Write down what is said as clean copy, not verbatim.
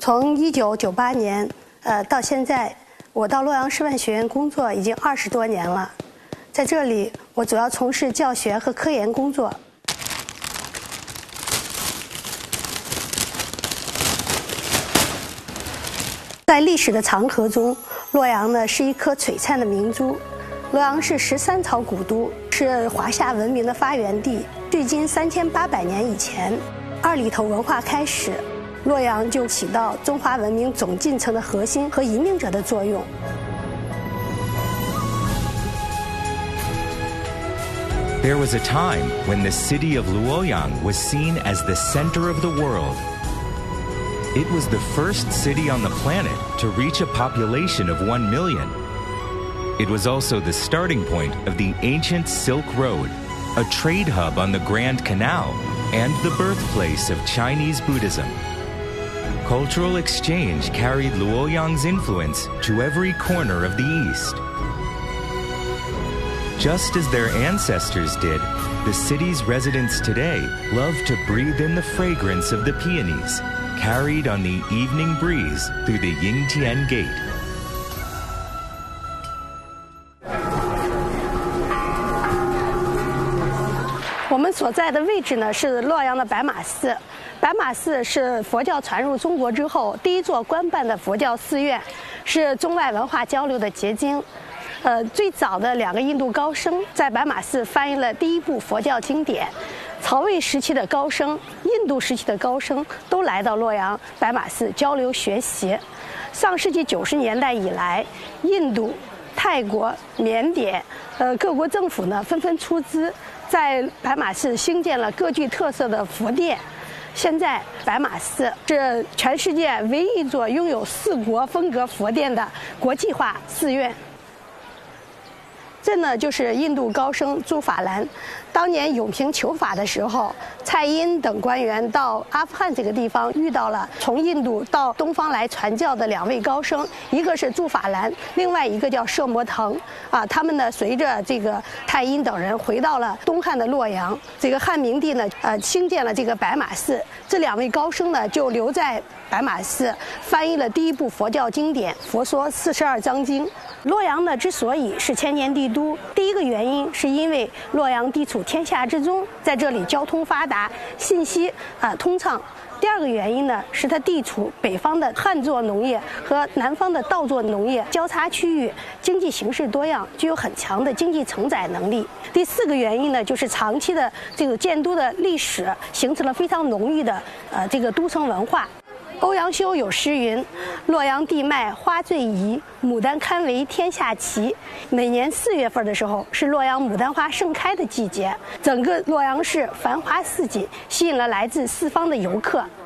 从1998年到现在，我到洛阳师范学院工作已经20多年了。在这里，我主要从事教学和科研工作。在历史的长河中，洛阳呢是一颗璀璨的明珠。洛阳是13朝古都，是华夏文明的发源地。距今3800年以前，二里头文化开始，洛阳就起到中华文明总进程的核心和引领者的作用。 There was a time when the city of Luoyang was seen as the center of the world. It was the first city on the planet to reach a population of 1 million. It was also the starting point of the ancient Silk Road, a trade hub on the Grand Canal, and the birthplace of Chinese Buddhism. Cultural exchange carried Luoyang's influence to every corner of the East. Just as their ancestors did, the city's residents today love to breathe in the fragrance of the peonies, carried on the evening breeze through the Yingtian Gate. 我们所在的位置呢是洛阳的白马寺。白马寺是佛教传入中国之后第一座官办的佛教寺院，是中外文化交流的结晶。最早的2个印度高僧在白马寺翻译了第一部佛教经典。曹魏时期的高僧、印度时期的高僧都来到洛阳白马寺交流学习。上世纪90年代以来，印度、泰国、缅甸各国政府呢纷纷出资，在白马寺兴建了各具特色的佛殿。现在白马寺是全世界唯一一座拥有4国风格佛殿的国际化寺院。这呢就是印度高僧竺法兰。当年永平求法的时候，蔡因等官员到阿富汗这个地方，遇到了从印度到东方来传教的2位高僧，一个是竺法兰，另外一个叫摄摩腾。他们呢随着这个蔡因等人回到了东汉的洛阳，这个汉明帝呢兴建了这个白马寺。这2位高僧呢就留在白马寺，翻译了第一部佛教经典《佛说42章经》。洛阳呢之所以是千年帝都，第一个原因是因为洛阳地处天下之中，在这里交通发达，信息通畅。第2个原因呢是它地处北方的旱作农业和南方的稻作农业交叉区域，经济形势多样，具有很强的经济承载能力。第4个原因呢就是长期的这个建都的历史，形成了非常浓郁的这个都城文化。欧阳修有诗云：“洛阳地脉花最宜，牡丹堪为天下奇。”每年4月份的时候是洛阳牡丹花盛开的季节，整个洛阳市繁华似锦，吸引了来自4方的游客。